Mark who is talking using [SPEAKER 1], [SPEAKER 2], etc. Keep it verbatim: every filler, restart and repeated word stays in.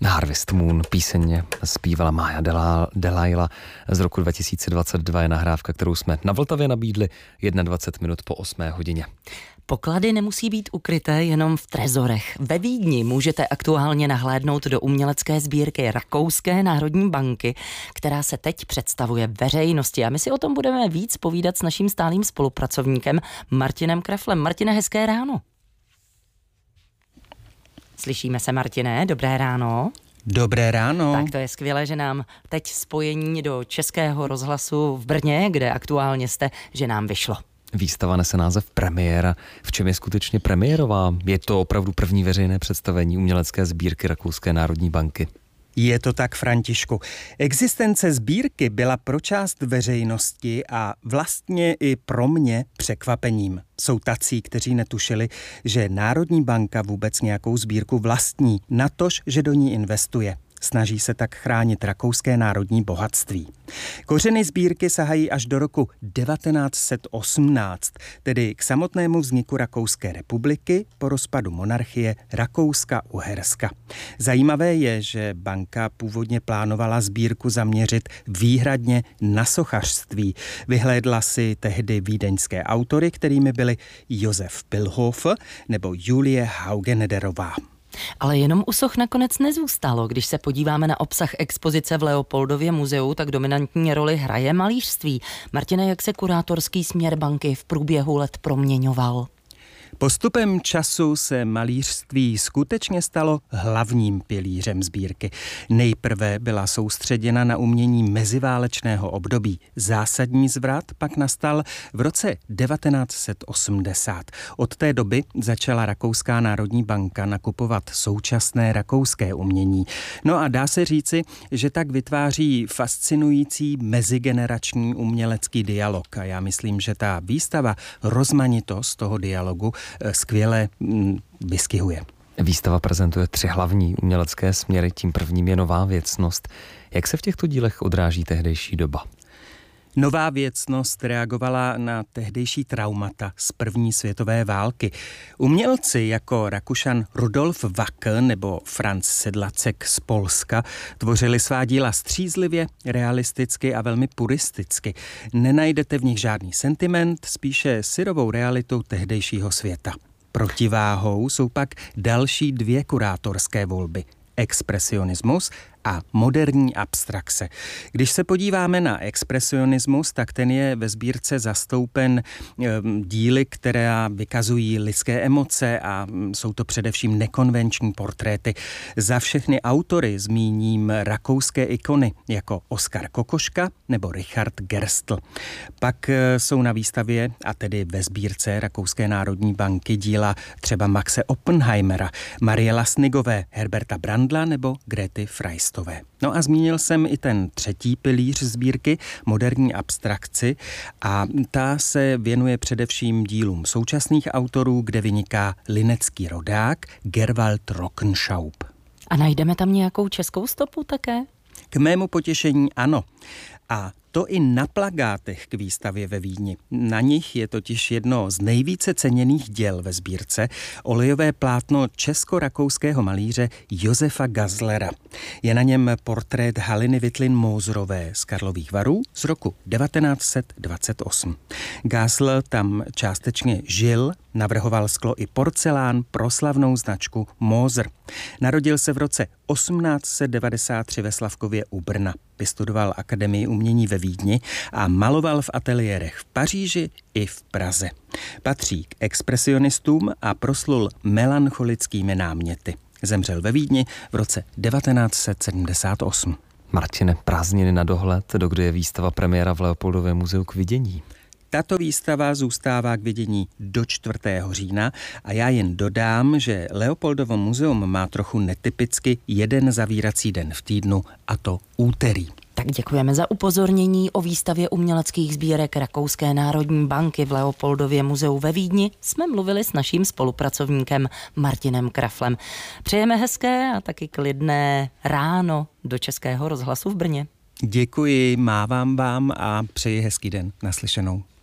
[SPEAKER 1] Harvest Moon, píseň zpívala Maya Delilah z roku dva tisíce dvacet dva, je nahrávka, kterou jsme na Vltavě nabídli dvacet jedna minut po osmé hodině.
[SPEAKER 2] Poklady nemusí být ukryté jenom v trezorech. Ve Vídni můžete aktuálně nahlédnout do umělecké sbírky Rakouské národní banky, která se teď představuje veřejnosti. A my si o tom budeme víc povídat s naším stálým spolupracovníkem Martinem Kraflem. Martine, hezké ráno. Slyšíme se, Martine, dobré ráno.
[SPEAKER 3] Dobré ráno.
[SPEAKER 2] Tak to je skvělé, že nám teď spojení do Českého rozhlasu v Brně, kde aktuálně jste, že nám vyšlo.
[SPEAKER 1] Výstava nese název Premiéra. V čem je skutečně premiérová? Je to opravdu první veřejné představení umělecké sbírky Rakouské národní banky?
[SPEAKER 3] Je to tak, Františku. Existence sbírky byla pro část veřejnosti a vlastně i pro mě překvapením. Jsou tací, kteří netušili, že Národní banka vůbec nějakou sbírku vlastní, natož, že do ní investuje. Snaží se tak chránit rakouské národní bohatství. Kořeny sbírky sahají až do roku devatenáct set osmnáct, tedy k samotnému vzniku Rakouské republiky po rozpadu monarchie Rakouska-Uherska. Zajímavé je, že banka původně plánovala sbírku zaměřit výhradně na sochařství. Vyhlédla si tehdy vídeňské autory, kterými byli Josef Pilhofer nebo Julie Haugenederová.
[SPEAKER 2] Ale jenom u soch nakonec nezůstalo. Když se podíváme na obsah expozice v Leopoldově muzeu, tak dominantní roli hraje malířství. Martine, jak se kurátorský směr banky v průběhu let proměňoval?
[SPEAKER 3] Postupem času se malířství skutečně stalo hlavním pilířem sbírky. Nejprve byla soustředěna na umění meziválečného období. Zásadní zvrat pak nastal v roce devatenáct set osmdesát. Od té doby začala Rakouská národní banka nakupovat současné rakouské umění. No a dá se říci, že tak vytváří fascinující mezigenerační umělecký dialog. A já myslím, že ta výstava, rozmanitost toho dialogu skvěle vystihuje.
[SPEAKER 1] Výstava prezentuje tři hlavní umělecké směry, tím prvním je nová věcnost. Jak se v těchto dílech odráží tehdejší doba?
[SPEAKER 3] Nová věcnost reagovala na tehdejší traumata z první světové války. Umělci jako Rakušan Rudolf Wacker nebo Franz Sedlacek z Polska tvořili svá díla střízlivě, realisticky a velmi puristicky. Nenajdete v nich žádný sentiment, spíše syrovou realitu tehdejšího světa. Protiváhou jsou pak další dvě kurátorské volby. Expresionismus a moderní abstrakce. Když se podíváme na expresionismus, tak ten je ve sbírce zastoupen díly, které vykazují lidské emoce a jsou to především nekonvenční portréty. Za všechny autory zmíním rakouské ikony jako Oskar Kokoška nebo Richard Gerstl. Pak jsou na výstavě, a tedy ve sbírce Rakouské národní banky, díla třeba Maxe Oppenheimera, Marie Lasnigové, Herberta Brandla nebo Grety Freist. No a zmínil jsem i ten třetí pilíř sbírky, moderní abstrakci, a ta se věnuje především dílům současných autorů, kde vyniká linecký rodák Gerwald Rockenschaub.
[SPEAKER 2] A najdeme tam nějakou českou stopu také?
[SPEAKER 3] K mému potěšení ano. A to i na plakátech k výstavě ve Vídni. Na nich je totiž jedno z nejvíce ceněných děl ve sbírce, olejové plátno česko-rakouského malíře Josefa Gazlera. Je na něm portrét Haliny Witlin-Moserové z Karlových Varů z roku devatenáct set dvacet osm. Gazl tam částečně žil, navrhoval sklo i porcelán pro slavnou značku Moser. Narodil se v roce osmnáct set devadesát tři ve Slavkově u Brna. Vystudoval Akademii umění ve Vídni a maloval v ateliérech v Paříži i v Praze. Patří k expresionistům a proslul melancholickými náměty. Zemřel ve Vídni v roce devatenáct set sedmdesát osm.
[SPEAKER 1] Martine, prázdniny na dohled, dokdy je výstava Premiéra v Leopoldově muzeu k vidění?
[SPEAKER 3] Tato výstava zůstává k vidění do čtvrtého října a já jen dodám, že Leopoldovo muzeum má trochu netypicky jeden zavírací den v týdnu, a to úterý.
[SPEAKER 2] Tak děkujeme za upozornění. O výstavě uměleckých sbírek Rakouské národní banky v Leopoldově muzeu ve Vídni jsme mluvili s naším spolupracovníkem Martinem Kraflem. Přejeme hezké a taky klidné ráno do Českého rozhlasu v Brně.
[SPEAKER 3] Děkuji, mávám vám a přeji hezký den. Naslyšenou.